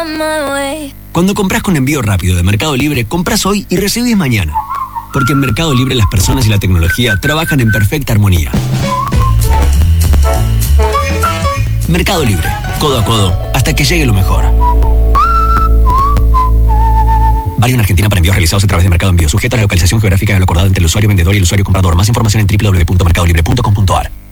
on my way. Cuando compras con envío rápido de Mercado Libre, compras hoy y recibís mañana. Porque en Mercado Libre las personas y la tecnología trabajan en perfecta armonía. Mercado Libre, codo a codo, hasta que llegue lo mejor. Válido en Argentina para envíos realizados a través de Mercado Envío, sujeto a la localización geográfica de lo acordado entre el usuario vendedor y el usuario comprador. Más información en www.mercadolibre.com.ar.